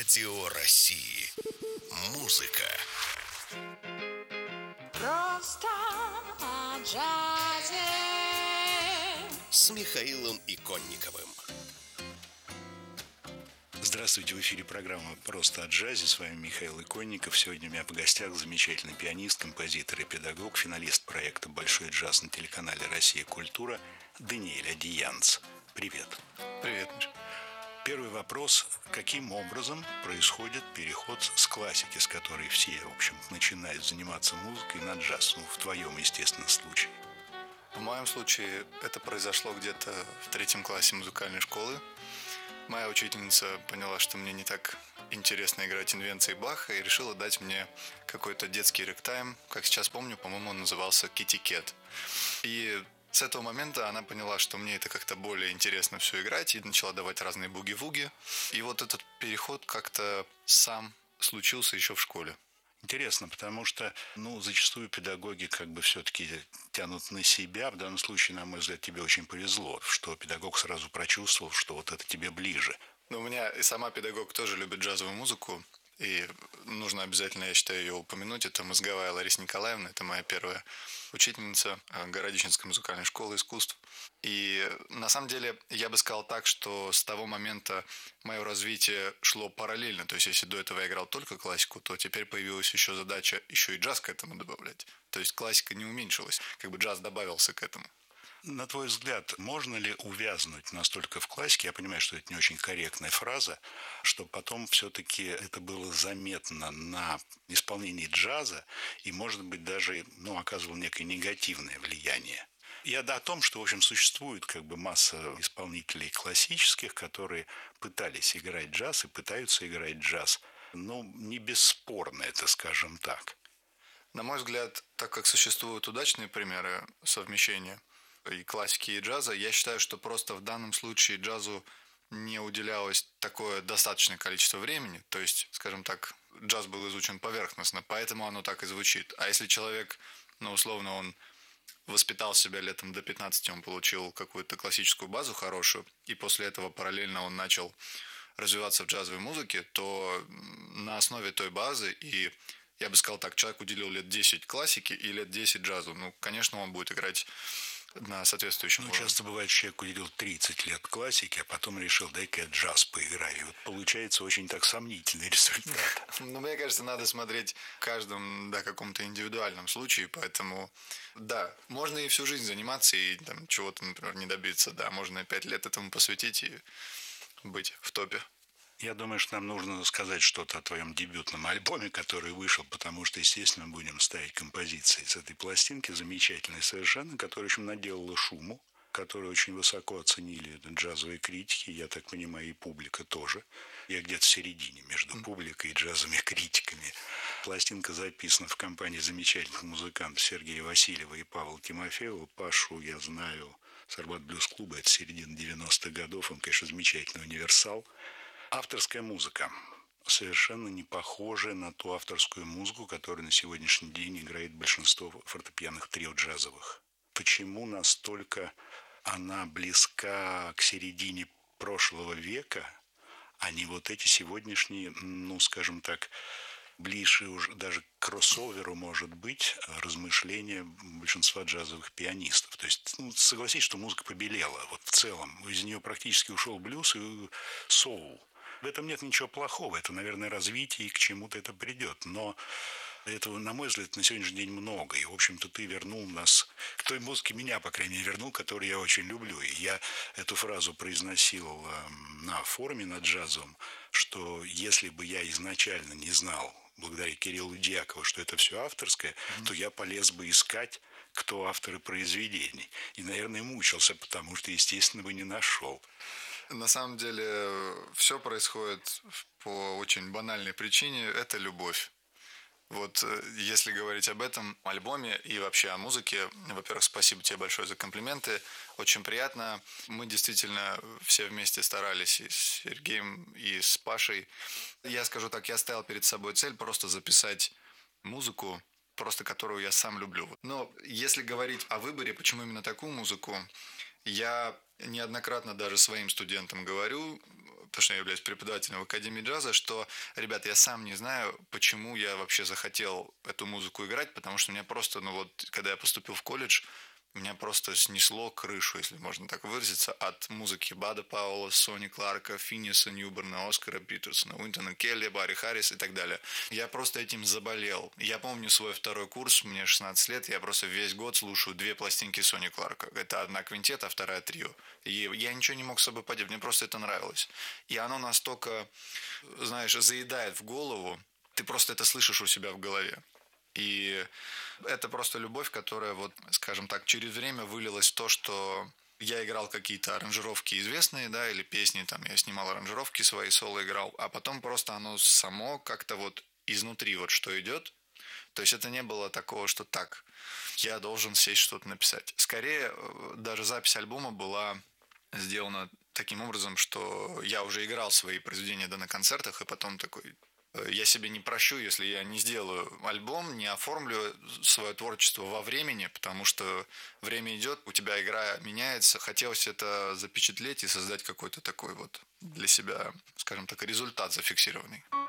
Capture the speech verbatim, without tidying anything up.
Радио России. Музыка. Просто о джазе. С Михаилом Иконниковым. Здравствуйте, в эфире программа «Просто о джазе». С вами Михаил Иконников. Сегодня у меня в гостях замечательный пианист, композитор и педагог, финалист проекта «Большой джаз» на телеканале «Россия. Культура» Даниэль Адиянц. Привет. Привет, Миша. Первый вопрос. Каким образом происходит переход с классики, с которой все, в общем, начинают заниматься музыкой, на джаз? Ну, в твоем, естественно, случае. В моем случае это произошло где-то в третьем классе музыкальной школы. Моя учительница поняла, что мне не так интересно играть инвенции Баха, и решила дать мне какой-то детский рэгтайм. Как сейчас помню, по-моему, он назывался «Китти Кэт». И с этого момента она поняла, что мне это как-то более интересно все играть, и начала давать разные буги-вуги. И вот этот переход как-то сам случился еще в школе. Интересно, потому что, ну, зачастую педагоги как бы все-таки тянут на себя. В данном случае, на мой взгляд, тебе очень повезло, что педагог сразу прочувствовал, что вот это тебе ближе. Но у меня и сама педагог тоже любит джазовую музыку, и нужно обязательно, я считаю, ее упомянуть. Это Мозговая Лариса Николаевна, это моя первая учительница Городищенской музыкальной школы искусств. И на самом деле я бы сказал так, что с того момента мое развитие шло параллельно. То есть если до этого я играл только классику, то теперь появилась еще задача еще и джаз к этому добавлять. То есть классика не уменьшилась, как бы джаз добавился к этому. На твой взгляд, можно ли увязнуть настолько в классике, я понимаю, что это не очень корректная фраза, что потом все-таки это было заметно на исполнении джаза и, может быть, даже, ну, оказывало некое негативное влияние? Я да, о том, что, в общем, существует как бы масса исполнителей классических, которые пытались играть джаз и пытаются играть джаз. Но не бесспорно это, скажем так. На мой взгляд, так как существуют удачные примеры совмещения и классики, и джаза, я считаю, что просто в данном случае джазу не уделялось такое достаточное количество времени. То есть, скажем так, джаз был изучен поверхностно, поэтому оно так и звучит. А если человек, ну, условно, он воспитал себя летом до пятнадцати, он получил какую-то классическую базу хорошую, и после этого параллельно он начал развиваться в джазовой музыке, то на основе той базы, и я бы сказал так, человек уделил лет десять классике и лет десять джазу, ну, конечно, он будет играть на соответствующем ну, уровне. часто бывает, что человек уделил тридцать лет классики, а потом решил, дай-ка я джаз поиграю. И вот получается очень так сомнительный результат. Ну, мне кажется, надо смотреть в каждом, да, каком-то индивидуальном случае, поэтому, да, можно и всю жизнь заниматься и там чего-то, например, не добиться, да, можно и пять лет этому посвятить и быть в топе. Я думаю, что нам нужно сказать что-то о твоем дебютном альбоме, который вышел, потому что, естественно, будем ставить композиции с этой пластинки, замечательной совершенно, которая, в общем, наделала шуму, которую очень высоко оценили джазовые критики, я так понимаю, и публика тоже. Я где-то в середине между публикой и джазовыми критиками. Пластинка записана в компании замечательных музыкантов Сергея Васильева и Павла Тимофеева. Пашу я знаю с Арбат Блюз-клуба, это середина девяностых годов, он, конечно, замечательный универсал. Авторская музыка, совершенно не похожая на ту авторскую музыку, которую на сегодняшний день играет большинство фортепианных трио джазовых. Почему настолько она близка к середине прошлого века, а не вот эти сегодняшние, ну, скажем так, ближе уже даже к кроссоверу, может быть, размышления большинства джазовых пианистов. То есть, ну, согласись, что музыка побелела. Вот в целом из нее практически ушел блюз и соул. В этом нет ничего плохого. Это, наверное, развитие, и к чему-то это придет. Но этого, на мой взгляд, на сегодняшний день много. И, в общем-то, ты вернул нас к той музыке, меня, по крайней мере, вернул, которую я очень люблю. И я эту фразу произносил на форуме, на джазовом, что если бы я изначально не знал, благодаря Кириллу Дьякову, что это все авторское, mm-hmm. то я полез бы искать, кто авторы произведений. И, наверное, мучился, потому что, естественно, бы не нашел. На самом деле, все происходит по очень банальной причине – это любовь. Вот если говорить об этом альбоме и вообще о музыке, во-первых, спасибо тебе большое за комплименты. Очень приятно. Мы действительно все вместе старались и с Сергеем, и с Пашей. Я скажу так, я ставил перед собой цель просто записать музыку, просто которую я сам люблю. Но если говорить о выборе, почему именно такую музыку, я неоднократно даже своим студентам говорю, потому что я являюсь преподавателем в Академии джаза, что, ребят, я сам не знаю, почему я вообще захотел эту музыку играть, потому что у меня просто, ну вот, когда я поступил в колледж, меня просто снесло крышу, если можно так выразиться, от музыки Бада Пауэлла, Сони Кларка, Финиса Ньюберна, Оскара Питерсона, Уинтона Келли, Барри Харрис и так далее. Я просто этим заболел. Я помню свой второй курс, мне шестнадцать лет, я просто весь год слушаю две пластинки Сони Кларка. Это одна квинтет, а вторая трио. И я ничего не мог с собой поделать, мне просто это нравилось. И оно настолько, знаешь, заедает в голову, ты просто это слышишь у себя в голове. И это просто любовь, которая, вот, скажем так, через время вылилась в то, что я играл какие-то аранжировки известные, да, или песни, там, я снимал аранжировки свои, соло играл, а потом просто оно само как-то вот изнутри вот что идет. То есть это не было такого, что так, я должен сесть что-то написать. Скорее, даже запись альбома была сделана таким образом, что я уже играл свои произведения, да, на концертах, и потом такой... Я себе не прощу, если я не сделаю альбом, не оформлю свое творчество во времени, потому что время идет, у тебя игра меняется. Хотелось это запечатлеть и создать какой-то такой вот для себя, скажем так, результат зафиксированный.